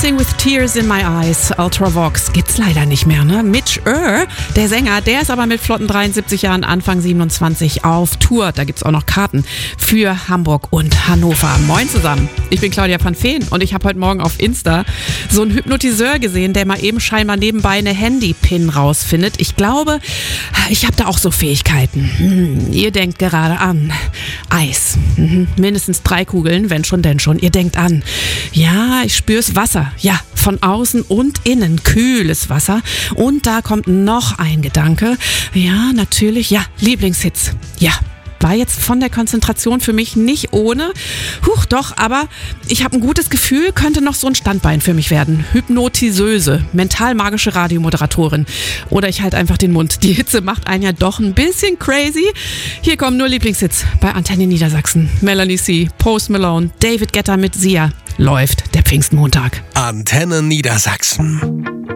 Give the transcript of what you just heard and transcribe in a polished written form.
Dancing with Tears in My Eyes, Ultravox, gibt's leider nicht mehr, ne? Mitch Earl, der Sänger, der ist aber mit flotten 73 Jahren, Anfang 27 auf Tour. Da gibt's auch noch Karten für Hamburg und Hannover. Moin zusammen, ich bin Claudia van Veen und ich habe heute Morgen auf Insta so einen Hypnotiseur gesehen, der mal eben scheinbar nebenbei eine Handy-Pin rausfindet. Ich glaube, ich habe da auch so Fähigkeiten. Ihr denkt gerade an Eis. Mindestens 3 Kugeln, wenn schon, denn schon. Ihr denkt an, ja, ich spür's Wasser. Ja, von außen und innen. Kühles Wasser. Und da kommt noch ein Gedanke. Ja, natürlich. Ja, Lieblingshits. Ja. War jetzt von der Konzentration für mich nicht ohne. Doch, aber ich habe ein gutes Gefühl, könnte noch so ein Standbein für mich werden. Hypnotiseuse, mental-magische Radiomoderatorin. Oder ich halte einfach den Mund. Die Hitze macht einen ja doch ein bisschen crazy. Hier kommen nur Lieblingshits bei Antenne Niedersachsen. Melanie C., Post Malone, David Guetta mit Sia. Läuft der Pfingstmontag. Antenne Niedersachsen.